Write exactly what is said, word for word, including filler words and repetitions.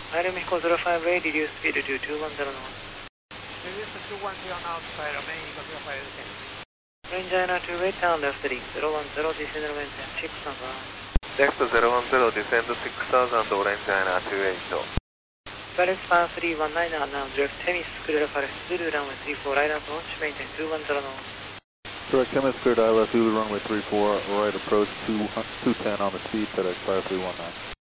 Item Echo zero five eight, reduce speed to two one zero knots. Reduce to two one zero knots, Pyro, main Echo zero five eight. Range I N R two eight, down left three, zero one zero, descend and maintain, six number. Left zero one zero, descend six thousand, orange I N R two eight. Paris five three one nine, now drift Temis, Scuderia Paris, Zulu runway three four, right up launch, maintain two one zero knots. Correct, Temis, cleared I L S, Zulu runway three four, right approach two ten on the speed, FedEx five three one nine.